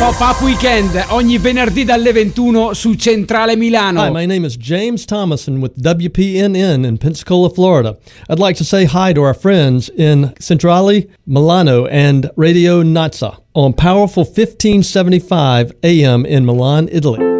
Pop-Up Weekend ogni venerdì dalle 21 su Centrale Milano. Hi, my name is James Thomason with WPNN in Pensacola, Florida. I'd like to say hi to our friends in Centrale, Milano, and Radio Nazza on Powerful 1575 AM in Milan, Italy.